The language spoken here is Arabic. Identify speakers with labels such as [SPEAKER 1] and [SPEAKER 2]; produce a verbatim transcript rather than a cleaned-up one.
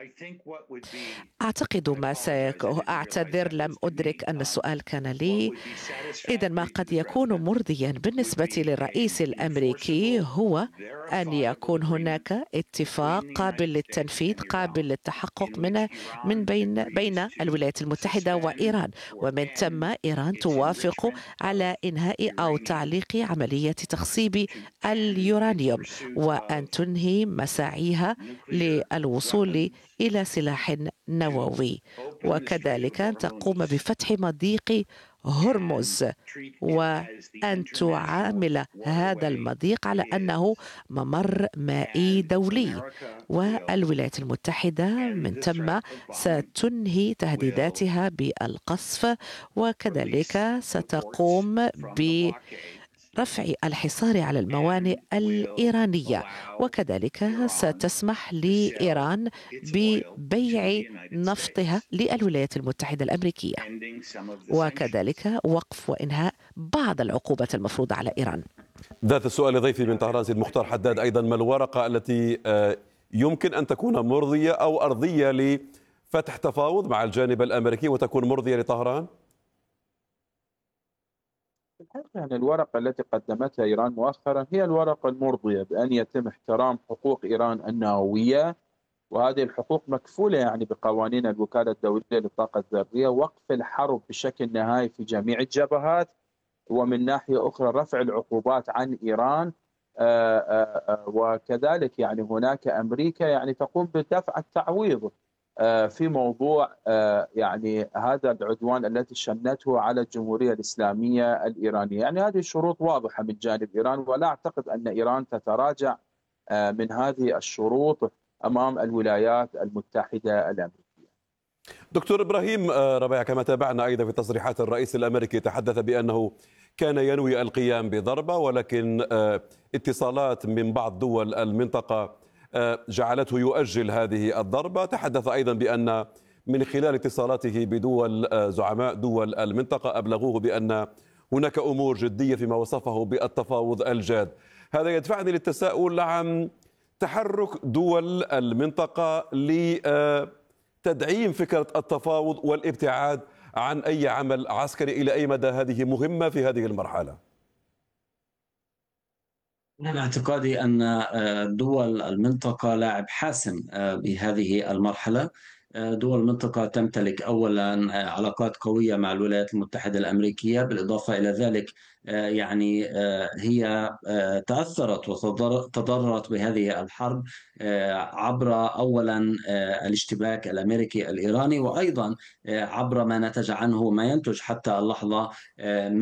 [SPEAKER 1] أعتقد ما سيكون، أعتذر لم أدرك أن السؤال كان لي. إذا ما قد يكون مرضيا بالنسبة للرئيس الأمريكي هو أن يكون هناك اتفاق قابل للتنفيذ قابل للتحقق من من بين بين الولايات المتحدة وإيران، ومن ثم إيران توافق على إنهاء أو تعليق عملية تخصيب اليورانيوم وأن تنهي مساعيها للوصول إلى سلاح نووي، وكذلك أن تقوم بفتح مضيق هرمز وأن تعامل هذا المضيق على أنه ممر مائي دولي، والولايات المتحدة من ثم ستنهي تهديداتها بالقصف، وكذلك ستقوم ب رفع الحصار على الموانئ الإيرانية، وكذلك ستسمح لإيران ببيع نفطها للولايات المتحدة الأمريكية، وكذلك وقف وإنهاء بعض العقوبات المفروضة على إيران.
[SPEAKER 2] ذات السؤال لضيفي من طهران سيد مختار حداد أيضا، ما الورقة التي يمكن أن تكون مرضية أو أرضية لفتح تفاوض مع الجانب الأمريكي وتكون مرضية لطهران؟
[SPEAKER 3] يعني الورقة التي قدمتها إيران مؤخرا هي الورقة المرضية بأن يتم احترام حقوق إيران النووية، وهذه الحقوق مكفولة يعني بقوانين الوكالة الدولية للطاقة الذرية، وقف الحرب بشكل نهائي في جميع الجبهات، ومن ناحية أخرى رفع العقوبات عن إيران، آآ آآ وكذلك يعني هناك أمريكا يعني تقوم بدفع التعويض في موضوع يعني هذا العدوان التي شنته على الجمهورية الإسلامية الإيرانية. يعني هذه الشروط واضحة من جانب إيران، ولا أعتقد أن إيران تتراجع من هذه الشروط أمام الولايات المتحدة الأمريكية.
[SPEAKER 2] دكتور إبراهيم ربيع، كما تابعنا أيضا في تصريحات الرئيس الأمريكي تحدث بأنه كان ينوي القيام بضربة، ولكن اتصالات من بعض دول المنطقة جعلته يؤجل هذه الضربة. تحدث أيضا بأن من خلال اتصالاته بدول زعماء دول المنطقة أبلغوه بأن هناك أمور جدية فيما وصفه بالتفاوض الجاد. هذا يدفعني للتساؤل عن تحرك دول المنطقة لتدعيم فكرة التفاوض والابتعاد عن أي عمل عسكري. إلى أي مدى هذه مهمة في هذه المرحلة؟
[SPEAKER 4] من اعتقادي أن دول المنطقة لاعب حاسم بهذه المرحلة. دول المنطقة تمتلك أولا علاقات قوية مع الولايات المتحدة الأمريكية، بالإضافة إلى ذلك يعني هي تأثرت وتضررت بهذه الحرب عبر أولا الاشتباك الأمريكي الإيراني، وأيضا عبر ما نتج عنه ما ينتج حتى اللحظة